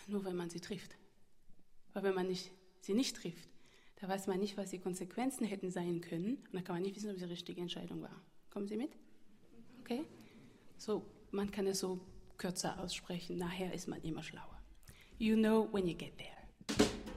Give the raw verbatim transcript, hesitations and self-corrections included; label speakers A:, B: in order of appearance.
A: nur wenn man sie trifft. Weil wenn man nicht, sie nicht trifft, da weiß man nicht, was die Konsequenzen hätten sein können. Und dann kann man nicht wissen, ob es die richtige Entscheidung war. Kommen Sie mit? Okay? So, man kann es so kürzer aussprechen. Nachher ist man immer schlauer. You know when you get there.